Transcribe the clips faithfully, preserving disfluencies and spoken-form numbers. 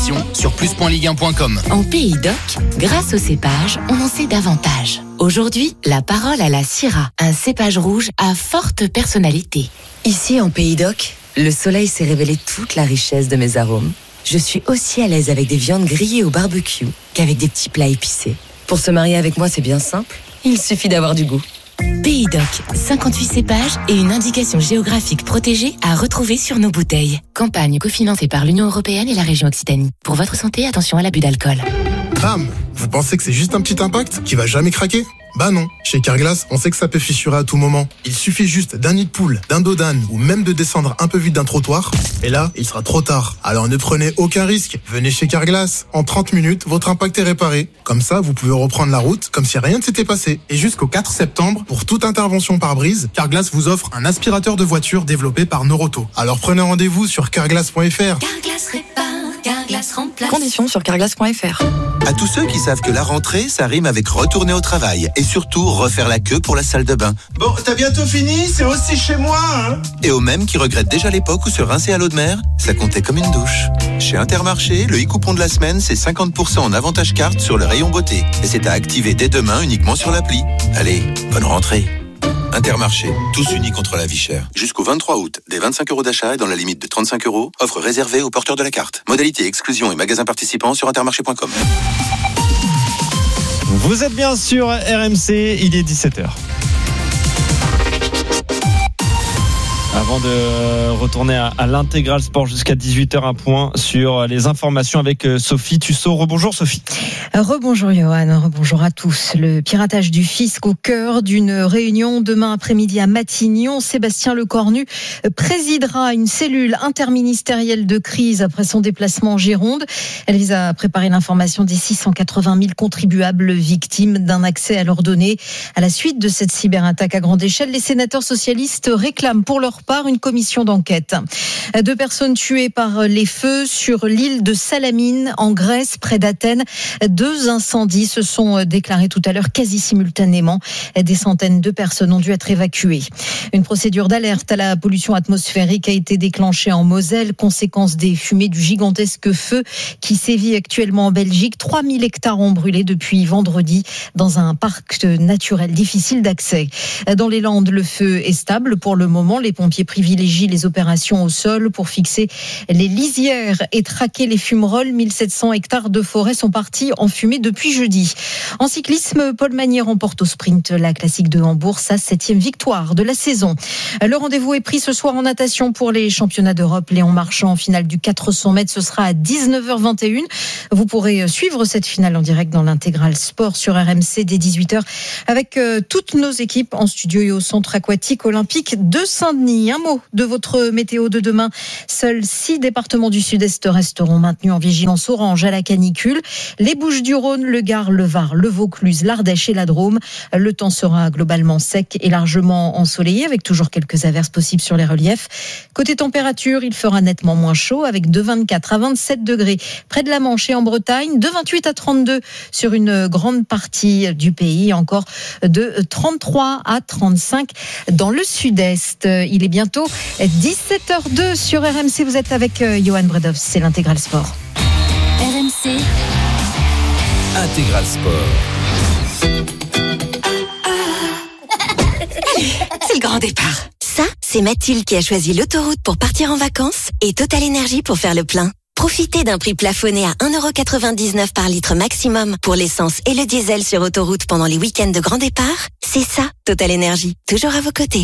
conditions sur plus point ligue un point com. En Pays d'Oc, grâce au cépage, on en sait davantage. Aujourd'hui, la parole à la Syrah, un cépage rouge à forte personnalité. Ici, en Pays d'Oc, le soleil s'est révélé toute la richesse de mes arômes. Je suis aussi à l'aise avec des viandes grillées au barbecue qu'avec des petits plats épicés. Pour se marier avec moi, c'est bien simple. Il suffit d'avoir du goût. Pays d'Oc, cinquante-huit cépages et une indication géographique protégée à retrouver sur nos bouteilles. Campagne cofinancée par l'Union européenne et la région Occitanie. Pour votre santé, attention à l'abus d'alcool. Bam! Vous pensez que c'est juste un petit impact qui va jamais craquer? Bah non, chez Carglass, on sait que ça peut fissurer à tout moment. Il suffit juste d'un nid de poule, d'un dos d'âne ou même de descendre un peu vite d'un trottoir. Et là, il sera trop tard. Alors ne prenez aucun risque. Venez chez Carglass. En trente minutes, votre impact est réparé. Comme ça, vous pouvez reprendre la route comme si rien ne s'était passé. Et jusqu'au quatre septembre, pour toute intervention par brise, Carglass vous offre un aspirateur de voiture développé par Noroto. Alors prenez rendez-vous sur carglass point f r. Carglass répare, Carglass remplace. Conditions sur carglass point f r. À tous ceux qui savent que la rentrée, ça rime avec retourner au travail et surtout refaire la queue pour la salle de bain. Bon, t'as bientôt fini, c'est aussi chez moi, hein. Et aux mêmes qui regrettent déjà l'époque où se rincer à l'eau de mer, ça comptait comme une douche. Chez Intermarché, le e-coupon de la semaine, c'est cinquante pour cent en avantage carte sur le rayon beauté. Et c'est à activer dès demain uniquement sur l'appli. Allez, bonne rentrée. Intermarché, tous unis contre la vie chère. Jusqu'au vingt-trois août, des vingt-cinq euros d'achat et dans la limite de trente-cinq euros, offre réservée aux porteurs de la carte. Modalité, exclusion et magasins participants sur intermarché point com. Vous êtes bien sur R M C, il est dix-sept heures. Avant de retourner à, à l'intégral sport jusqu'à dix-huit heures, un point sur les informations avec Sophie Tussaud. Rebonjour Sophie. Rebonjour Johan, rebonjour à tous. Le piratage du fisc au cœur d'une réunion demain après-midi à Matignon. Sébastien Lecornu présidera une cellule interministérielle de crise après son déplacement en Gironde. Elle vise à préparer l'information des six cent quatre-vingt mille contribuables victimes d'un accès à leurs données. À la suite de cette cyberattaque à grande échelle, les sénateurs socialistes réclament pour leur part une commission d'enquête. Deux personnes tuées par les feux sur l'île de Salamine en Grèce, près d'Athènes. Deux incendies se sont déclarés tout à l'heure quasi simultanément. Des centaines de personnes ont dû être évacuées. Une procédure d'alerte à la pollution atmosphérique a été déclenchée en Moselle, conséquence des fumées du gigantesque feu qui sévit actuellement en Belgique. trois mille hectares ont brûlé depuis vendredi dans un parc naturel difficile d'accès. Dans les Landes, le feu est stable pour le moment. Les pompiers privilégient les opérations au sol pour fixer les lisières et traquer les fumerolles. mille sept cents hectares de forêt sont partis en fumée depuis jeudi. En cyclisme, Paul Magnier remporte au sprint la classique de Hambourg, sa septième victoire de la saison. Le rendez-vous est pris ce soir en natation pour les championnats d'Europe. Léon Marchand en finale du quatre cents mètres, ce sera à dix-neuf heures vingt et une. Vous pourrez suivre cette finale en direct dans l'intégral sport sur R M C dès dix-huit heures avec toutes nos équipes en studio et au centre aquatique olympique de Saint-Denis. Un mot de votre météo de demain. Seuls six départements du sud-est resteront maintenus en vigilance orange à la canicule. Les Bouches-du-Rhône, le Gard, le Var, le Vaucluse, l'Ardèche et la Drôme. Le temps sera globalement sec et largement ensoleillé avec toujours quelques averses possibles sur les reliefs. Côté température, il fera nettement moins chaud avec de vingt-quatre à vingt-sept degrés près de la Manche et en Bretagne, de vingt-huit à trente-deux sur une grande partie du pays, encore de trente-trois à trente-cinq dans le sud-est. Il est bientôt dix-sept heures deux sur R M C. Vous êtes avec Johan Bredov, c'est l'intégral sport. R M C Intégral sport. C'est le grand départ. Ça, c'est Mathilde qui a choisi l'autoroute pour partir en vacances et Total Énergie pour faire le plein. Profitez d'un prix plafonné à un euro quatre-vingt-dix-neuf par litre maximum pour l'essence et le diesel sur autoroute pendant les week-ends de grand départ. C'est ça, Total Énergie, toujours à vos côtés.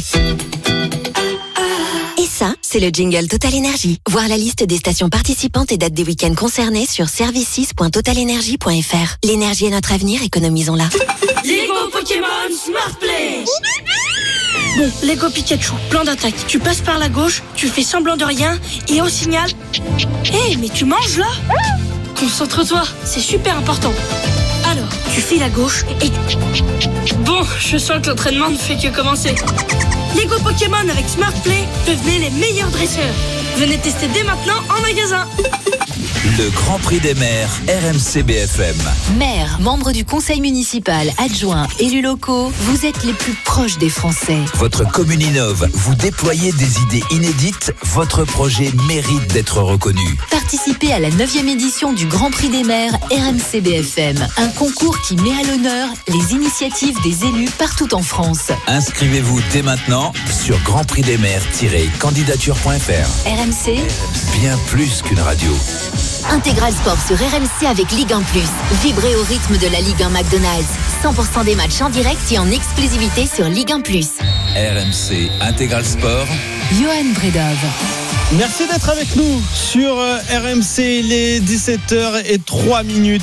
Et ça, c'est le jingle Total Énergie. Voir la liste des stations participantes et dates des week-ends concernés sur services point total énergie point f r. L'énergie est notre avenir, économisons-la. Lego Pokémon Smart Play. Bon, Lego Pikachu, plan d'attaque. Tu passes par la gauche, tu fais semblant de rien, et au signal... Hé, hey, mais tu manges là? Concentre-toi, c'est super important. Alors, tu files à gauche et... Bon, je sens que l'entraînement ne fait que commencer. Lego Pokémon avec Smart Play, devenez les meilleurs dresseurs. Venez tester dès maintenant en magasin. Le Grand Prix des maires, R M C B F M. Maires, membres du conseil municipal, adjoints, élus locaux, vous êtes les plus proches des Français. Votre commune innove, vous déployez des idées inédites, votre projet mérite d'être reconnu. Participez à la neuvième édition du Grand Prix des maires R M C B F M, un concours qui met à l'honneur les initiatives des élus partout en France. Inscrivez-vous dès maintenant sur grand prix des maires tiret candidature point f r. R M C, bien plus qu'une radio. Intégral Sport sur R M C avec Ligue un plus. Vibrez au rythme de la Ligue un McDonald's. cent pour cent des matchs en direct et en exclusivité sur Ligue un plus. R M C Intégral Sport. Johan Bredov. Merci d'être avec nous sur R M C. Il est dix-sept heures zéro trois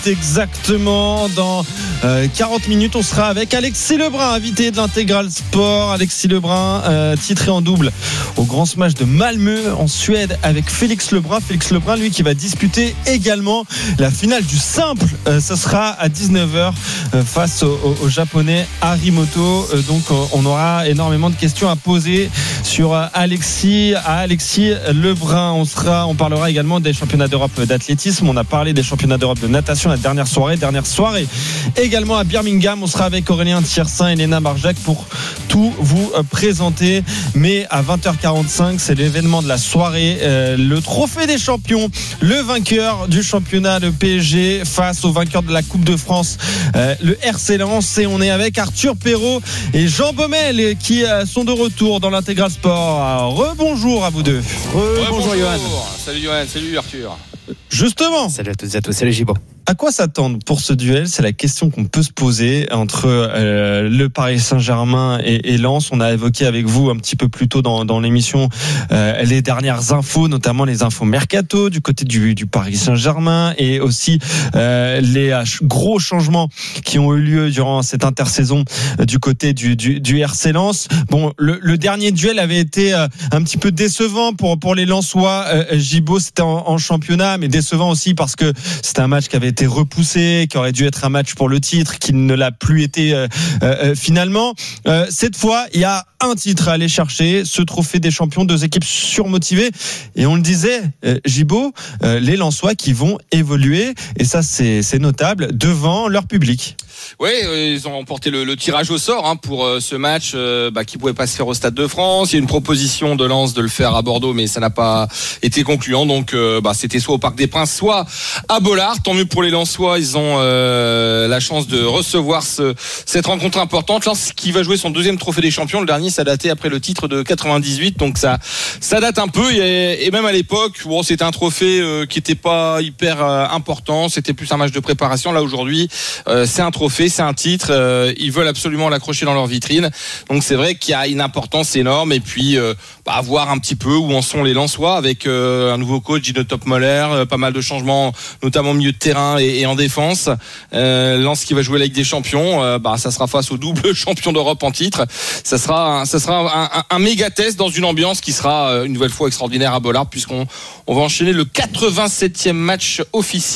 exactement. Dans euh, quarante minutes, on sera avec Alexis Lebrun, invité de l'Intégral Sport. Alexis Lebrun, euh, titré en double au Grand Smash de Malmö en Suède avec Félix Lebrun. Félix Lebrun, lui, qui va disputer également la finale du simple. Euh, ça sera à dix-neuf heures euh, face au, au, au japonais Harimoto. Euh, donc, euh, on aura énormément de questions à poser sur euh, Alexis, à Alexis Lebrun. On sera, on parlera également des championnats d'Europe d'athlétisme. On a parlé des championnats d'Europe de natation la dernière soirée, dernière soirée également à Birmingham. On sera avec Aurélien Thiersin et Léna Barjac pour tout vous présenter. Mais à vingt heures quarante-cinq, c'est l'événement de la soirée, euh, le trophée des champions, le vainqueur du championnat de P S G face au vainqueur de la Coupe de France, euh, le R C Lens. Et on est avec Arthur Perrault et Jean Baumel qui euh, sont de retour dans l'Intégral Sport. Rebonjour à vous deux. Ouais, bonjour Johan. Salut Johan, salut Arthur. Justement. Salut à toutes et à tous, salut Gibo. À quoi s'attendre pour ce duel ? C'est la question qu'on peut se poser entre euh, le Paris Saint-Germain et, et Lens. On a évoqué avec vous un petit peu plus tôt dans, dans l'émission euh, les dernières infos, notamment les infos mercato du côté du, du Paris Saint-Germain et aussi euh, les euh, gros changements qui ont eu lieu durant cette intersaison euh, du côté du, du, du R C Lens. Bon, le, le dernier duel avait été euh, un petit peu décevant pour, pour les Lensois. Euh, Gibo, c'était en, en championnat, mais décevant aussi parce que c'était un match qui avait été repoussé, qui aurait dû être un match pour le titre, qui ne l'a plus été euh, euh, finalement. Euh, cette fois, il y a un titre à aller chercher, ce trophée des champions, deux équipes surmotivées. Et on le disait, euh, Gibo, euh, les Lensois qui vont évoluer, et ça c'est, c'est notable, devant leur public. Oui, euh, ils ont remporté le, le tirage au sort hein, pour euh, ce match euh, bah, qui pouvait pas se faire au Stade de France. Il y a une proposition de Lens de le faire à Bordeaux, mais ça n'a pas été concluant. Donc, euh, bah, c'était soit au Parc des Princes, soit à Bollard. Tant mieux pour les Lensois, ils ont euh, la chance de recevoir ce, cette rencontre importante. Lens qui va jouer son deuxième trophée des champions. Le dernier, ça datait après le titre de quatre-vingt-dix-huit, donc ça, ça date un peu. Et, et même à l'époque, bon, c'était un trophée euh, qui n'était pas hyper euh, important. C'était plus un match de préparation. Là aujourd'hui, euh, c'est un trophée. C'est un titre, euh, ils veulent absolument l'accrocher dans leur vitrine. Donc c'est vrai qu'il y a une importance énorme. Et puis euh, bah, voir un petit peu où en sont les Lensois avec euh, un nouveau coach, Gino Topmoller, euh, pas mal de changements, notamment au milieu de terrain et, et en défense. Euh, Lens qui va jouer la Ligue des Champions, euh, bah ça sera face au double champion d'Europe en titre. Ça sera, un, ça sera un, un, un méga test dans une ambiance qui sera une nouvelle fois extraordinaire à Bollard, puisqu'on on va enchaîner le quatre-vingt-septième match officiel